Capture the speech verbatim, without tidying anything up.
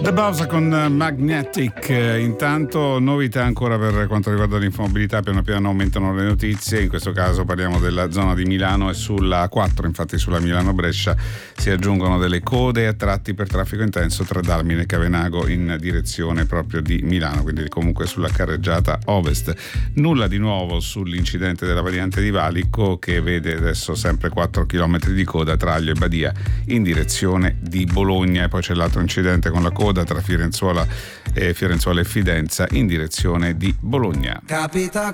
The Bowser con Magnetic. Intanto novità ancora per quanto riguarda l'infomobilità, piano piano aumentano le notizie, in questo caso parliamo della zona di Milano e sulla A quattro, infatti sulla Milano-Brescia si aggiungono delle code a tratti per traffico intenso tra Dalmine e Cavenago in direzione proprio di Milano, quindi comunque sulla carreggiata ovest. Nulla di nuovo sull'incidente della variante di Valico, che vede adesso sempre quattro chilometri di coda tra Aglio e Badia in direzione di Bologna, e poi c'è l'altro incidente con la coda tra Fiorenzuola e Fiorenzuola e Fidenza in direzione di Bologna. Capita